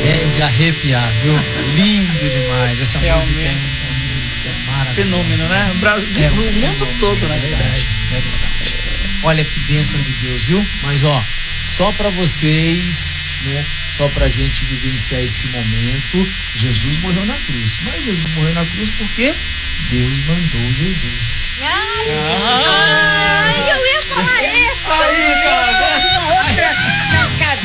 de arrepiar, viu? Lindo demais. Essa música é maravilhosa. Fenômeno, né? Brasil, no mundo todo, na verdade. É verdade. Olha que bênção de Deus, viu? Mas só para vocês, né? Só pra gente vivenciar esse momento, Jesus morreu na cruz. Mas Jesus morreu na cruz porque Deus mandou Jesus. Ai,